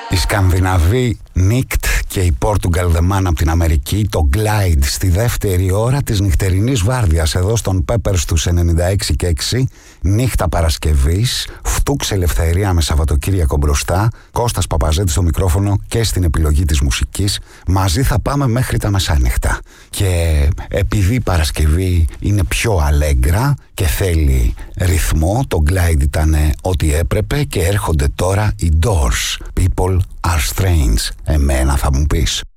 Οι Σκανδιναβοί Νίκτ και η Portugal The Man από την Αμερική, το Glide στη δεύτερη ώρα της νυχτερινής βάρδιας εδώ στον Peppers τους 96 και 6, νύχτα Παρασκευής, φτούξ ελευθερία με Σαββατοκύριακο μπροστά, Κώστας Παπαζέτης στο μικρόφωνο και στην επιλογή της μουσικής. Μαζί θα πάμε μέχρι τα μεσάνυχτα. Και επειδή η Παρασκευή είναι πιο αλέγκρα και θέλει ρυθμό, το Glide ήταν ό,τι έπρεπε και έρχονται τώρα οι Doors. People are strange. Εμένα θα μου πεις.